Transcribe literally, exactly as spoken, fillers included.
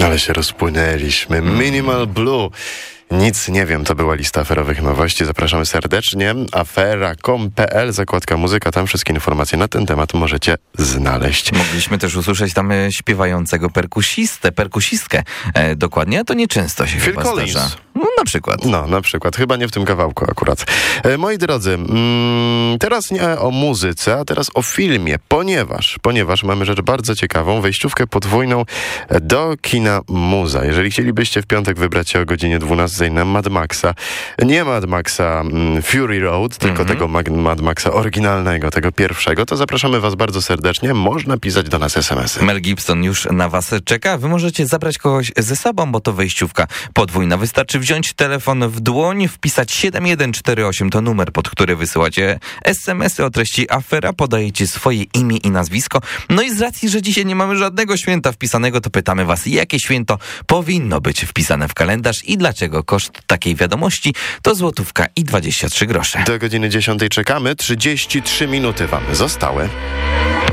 Ale się rozpłynęliśmy. Minimal Blue. Nic nie wiem, to była lista aferowych nowości. Zapraszamy serdecznie. afera kropka com kropka pe el, zakładka muzyka. Tam wszystkie informacje na ten temat możecie znaleźć. Mogliśmy też usłyszeć tam e, śpiewającego perkusistę, perkusistkę. E, dokładnie, a to nieczęsto się Phil chyba Collins. zdarza. No, na przykład. No, na przykład. Chyba nie w tym kawałku akurat. E, moi drodzy, mm, teraz nie o muzyce, a teraz o filmie, ponieważ, ponieważ mamy rzecz bardzo ciekawą, wejściówkę podwójną do kina Muza. Jeżeli chcielibyście w piątek wybrać się o godzinie dwunastej na Mad Maxa, nie Mad Maxa mm, Fury Road, tylko mm-hmm. tego Mag- Mad Maxa oryginalnego, tego pierwszego, to zapraszamy was bardzo serdecznie. Można pisać do nas es em esy. Mel Gibson już na was czeka. Wy możecie zabrać kogoś ze sobą, bo to wejściówka podwójna. Wystarczy wziąć telefon w dłoń, wpisać siedem jeden cztery osiem, to numer, pod który wysyłacie es em esy o treści afera, podajecie swoje imię i nazwisko. No i z racji, że dzisiaj nie mamy żadnego święta wpisanego, to pytamy was, jakie święto powinno być wpisane w kalendarz i dlaczego. Koszt takiej wiadomości to złotówka i dwadzieścia trzy grosze. Do godziny dziesiątej czekamy. trzydzieści trzy minuty wam zostały.